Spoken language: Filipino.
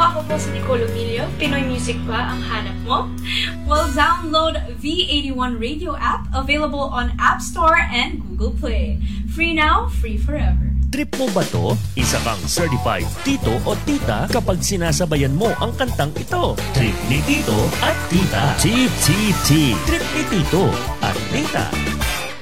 ako po si Nicole Emilio. Pinoy music ba ang hanap mo? Well, download V81 Radio app, available on App Store and Google Play. Free now, free forever. Trip mo ba to? Isa kang certified tito o tita kapag sinasabayan mo ang kantang ito. Trip ni tito at tita. Tip, tip, tip. Trip ni tito at tita.